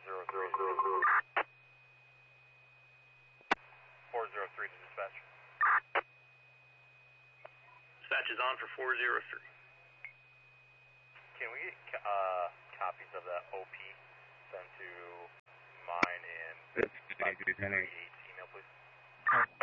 403 to dispatch. Dispatch is on for 403. Can we get copies of that OP sent to mine and 538?